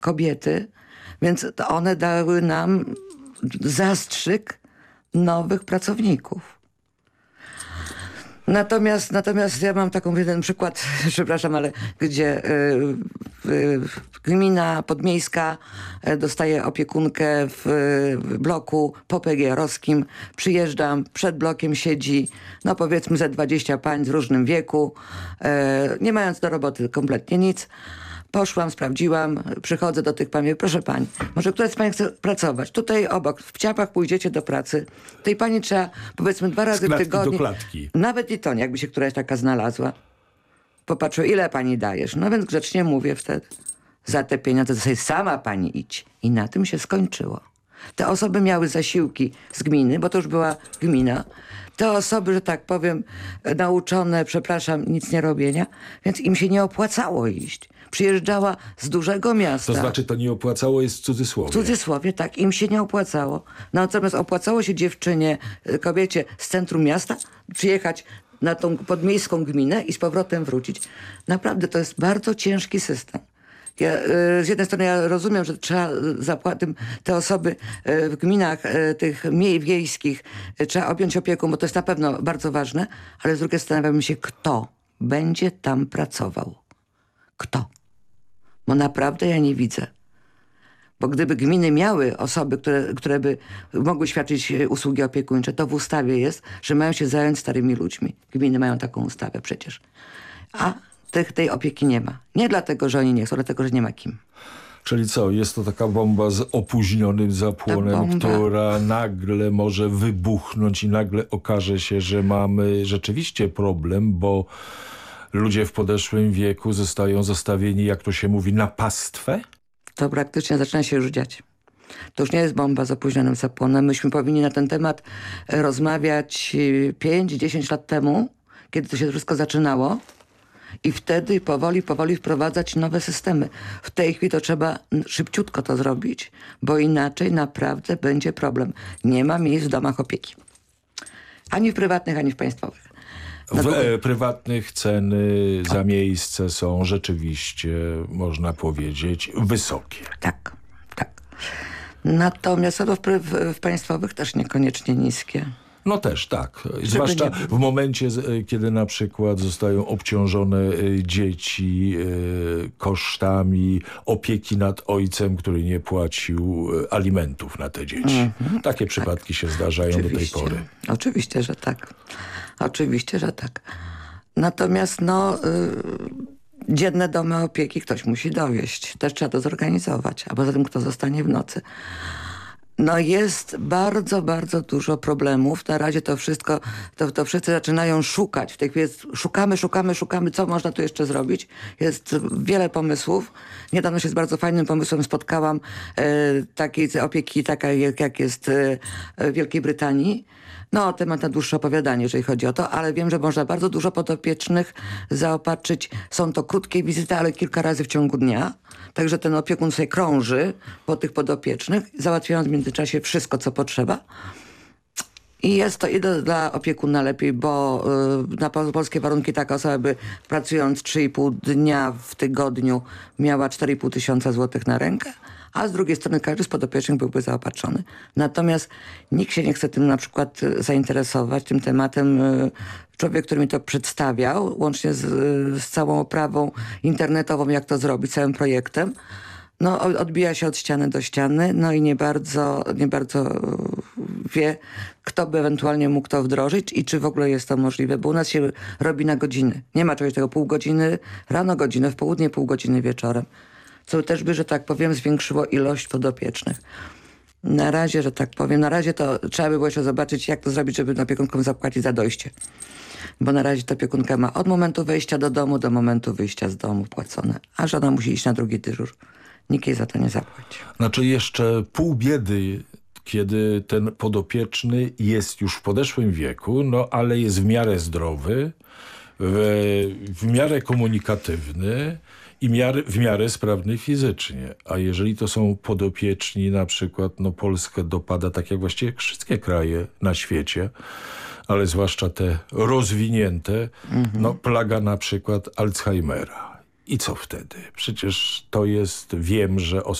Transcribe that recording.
kobiety, więc to one dały nam zastrzyk nowych pracowników. Natomiast ja mam taką jeden przykład, przepraszam, ale gdzie gmina podmiejska dostaje opiekunkę w bloku PGR-owskim. Przyjeżdżam, przed blokiem siedzi, no powiedzmy ze 20 pań w różnym wieku, nie mając do roboty kompletnie nic. Poszłam, sprawdziłam, przychodzę do tych pań, mówię, proszę pani, może któraś z pań chce pracować? Tutaj obok, w Ciapach pójdziecie do pracy. Tej pani trzeba, powiedzmy, 2 razy w tygodniu. Do klatki. Nawet i to nie, jakby się któraś taka znalazła. Popatrzyła, ile pani dajesz? No więc grzecznie mówię wtedy. Za te pieniądze to sobie sama pani idź. I na tym się skończyło. Te osoby miały zasiłki z gminy, bo to już była gmina. Te osoby, że tak powiem, nauczone, przepraszam, nic nie robienia, więc im się nie opłacało iść. Przyjeżdżała z dużego miasta. To znaczy to nie opłacało jest w cudzysłowie. W cudzysłowie, tak. Im się nie opłacało. Natomiast opłacało się dziewczynie, kobiecie z centrum miasta przyjechać na tą podmiejską gminę i z powrotem wrócić. Naprawdę to jest bardzo ciężki system. Ja, z jednej strony ja rozumiem, że trzeba zapłacić te osoby w gminach tych mniej wiejskich, trzeba objąć opieką, bo to jest na pewno bardzo ważne, ale z drugiej strony zastanawiam się, kto będzie tam pracował. Kto? Bo naprawdę ja nie widzę. Bo gdyby gminy miały osoby, które by mogły świadczyć usługi opiekuńcze, to w ustawie jest, że mają się zająć starymi ludźmi. Gminy mają taką ustawę przecież. A tej opieki nie ma. Nie dlatego, że oni nie chcą, dlatego, że nie ma kim. Czyli co, jest to taka bomba z opóźnionym zapłonem, która nagle może wybuchnąć i nagle okaże się, że mamy rzeczywiście problem, bo ludzie w podeszłym wieku zostają zostawieni, jak to się mówi, na pastwę? To praktycznie zaczyna się już dziać. To już nie jest bomba z opóźnionym zapłonem. Myśmy powinni na ten temat rozmawiać 5-10 lat temu, kiedy to się wszystko zaczynało. I wtedy powoli wprowadzać nowe systemy. W tej chwili to trzeba szybciutko to zrobić, bo inaczej naprawdę będzie problem. Nie ma miejsc w domach opieki. Ani w prywatnych, ani w państwowych. W prywatnych ceny za miejsce są rzeczywiście, można powiedzieć, wysokie. Tak, tak. Natomiast w państwowych też niekoniecznie niskie. No też, tak. Zwłaszcza w momencie, kiedy na przykład zostają obciążone dzieci kosztami opieki nad ojcem, który nie płacił alimentów na te dzieci. Takie przypadki się zdarzają Oczywiście. do tej pory. Oczywiście, że tak. Oczywiście, że tak. Natomiast dzienne domy opieki ktoś musi dowieść. Też trzeba to zorganizować. A poza tym kto zostanie w nocy. No jest bardzo, bardzo dużo problemów. Na razie to wszystko, to wszyscy zaczynają szukać. W tej chwili szukamy, co można tu jeszcze zrobić. Jest wiele pomysłów. Niedawno się z bardzo fajnym pomysłem spotkałam takiej opieki, taka jak jest w Wielkiej Brytanii. No, temat na dłuższe opowiadanie, jeżeli chodzi o to, ale wiem, że można bardzo dużo podopiecznych zaopatrzyć. Są to krótkie wizyty, ale kilka razy w ciągu dnia. Także ten opiekun sobie krąży po tych podopiecznych, załatwiając w międzyczasie wszystko, co potrzeba. I jest to dla opiekuna lepiej, bo na polskie warunki taka osoba by pracując 3,5 dnia w tygodniu miała 4,5 tysiąca złotych na rękę, a z drugiej strony każdy z podopiecznych byłby zaopatrzony. Natomiast nikt się nie chce tym na przykład zainteresować, tym tematem. Człowiek, który mi to przedstawiał, łącznie z całą oprawą internetową, jak to zrobić, całym projektem, no odbija się od ściany do ściany, no i nie bardzo wie, kto by ewentualnie mógł to wdrożyć i czy w ogóle jest to możliwe, bo u nas się robi na godziny. Nie ma czegoś tego pół godziny rano, godzinę w południe, pół godziny wieczorem. Co też by, że tak powiem, zwiększyło ilość podopiecznych. Na razie, że tak powiem, to trzeba by było jeszcze zobaczyć, jak to zrobić, żeby opiekunkom zapłacić za dojście. Bo na razie to opiekunka ma od momentu wejścia do domu do momentu wyjścia z domu płacone, a żona musi iść na drugi dyżur. Nikt jej za to nie zapłaci. Znaczy jeszcze pół biedy, kiedy ten podopieczny jest już w podeszłym wieku, no ale jest w miarę zdrowy, w miarę komunikatywny i w miarę sprawny fizycznie. A jeżeli to są podopieczni, na przykład Polskę dopada, tak jak właściwie wszystkie kraje na świecie, ale zwłaszcza te rozwinięte, plaga na przykład Alzheimera. I co wtedy? Przecież to jest, wiem, że